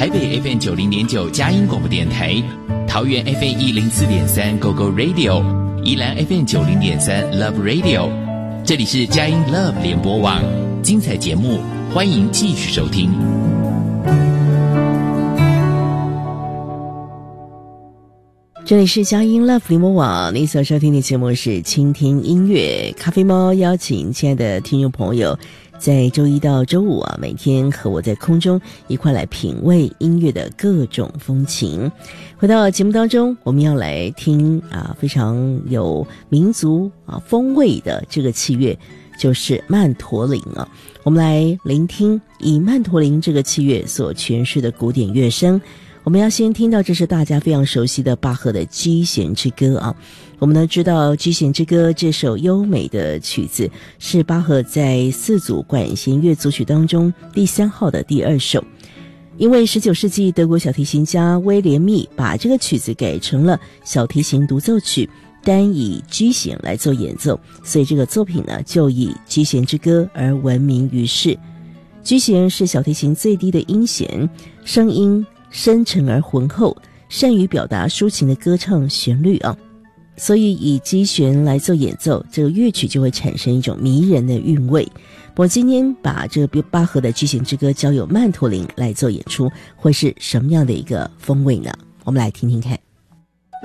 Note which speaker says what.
Speaker 1: 台北 FM 90.9佳音广播电台，桃园 FM 104.3 GO GO Radio， 宜兰 FM 90.3 Love Radio。这里是佳音 Love 联播网，精彩节目欢迎继续收听。
Speaker 2: 这里是佳音 Love 联播网，你所收听的节目是倾听音乐咖啡猫，邀请亲爱的听众朋友在周一到周五每天和我在空中一块来品味音乐的各种风情。回到节目当中，我们要来听非常有民族风味的这个器乐，就是曼陀林我们来聆听以曼陀林这个器乐所诠释的古典乐声。我们要先听到这是大家非常熟悉的巴赫的 G 弦之歌我们呢知道 G 弦之歌这首优美的曲子是巴赫在四组管弦乐组曲当中第3号的第2首。因为19世纪德国小提琴家威廉密把这个曲子改成了小提琴独奏曲，单以 G 弦来做演奏，所以这个作品呢就以 G 弦之歌而闻名于世。G 弦是小提琴最低的音弦，声音深沉而浑厚，善于表达抒情的歌唱旋律所以以 G 弦来做演奏，这个乐曲就会产生一种迷人的韵味。我今天把这个巴赫的 G 弦之歌交由曼陀林来做演出，会是什么样的一个风味呢？我们来听听看。